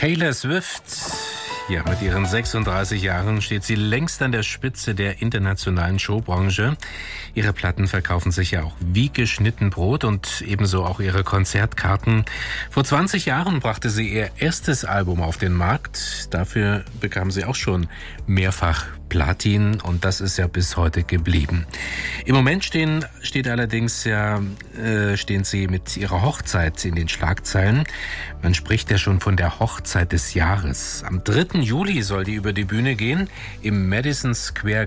Taylor Swift, ja, mit ihren 36 Jahren steht sie längst an der Spitze der internationalen Showbranche. Ihre Platten verkaufen sich ja auch wie geschnitten Brot und ebenso auch ihre Konzertkarten. Vor 20 Jahren brachte sie ihr erstes Album auf den Markt. Dafür bekam sie auch schon mehrfach Platin und das ist ja bis heute geblieben. Im Moment stehen sie mit ihrer Hochzeit in den Schlagzeilen. Man spricht ja schon von der Hochzeit des Jahres. Am 3. Juli soll die über die Bühne gehen im Madison Square